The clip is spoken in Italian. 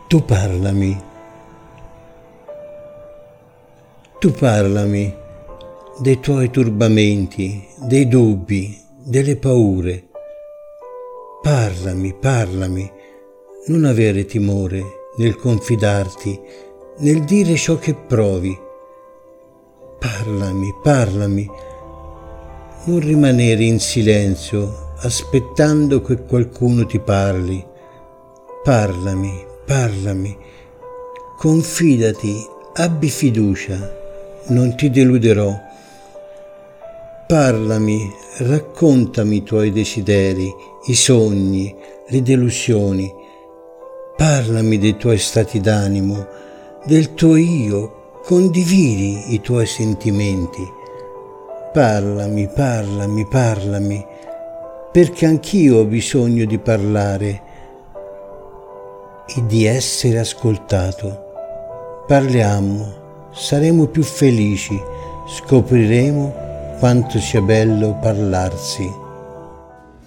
Tu parlami dei tuoi turbamenti, dei dubbi, delle paure. Parlami, non avere timore nel confidarti, nel dire ciò che provi. Parlami, non rimanere in silenzio aspettando che qualcuno ti parli. Parlami, confidati, abbi fiducia, non ti deluderò. Parlami, raccontami i tuoi desideri, i sogni, le delusioni. Parlami dei tuoi stati d'animo, del tuo io, condividi i tuoi sentimenti. Parlami, perché anch'io ho bisogno di parlare e di essere ascoltato. Parliamo, saremo più felici, scopriremo quanto sia bello parlarsi.